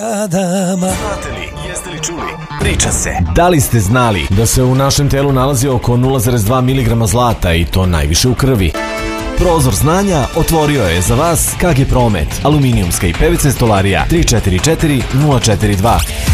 Znate li, jeste li čuli? Priča se. Da li ste znali da se u našem telu nalazi oko 0,2 mg zlata i to najviše u krvi? Prozor znanja otvorio je za vas KG Promet, aluminijumska i PVC stolarija 344 042.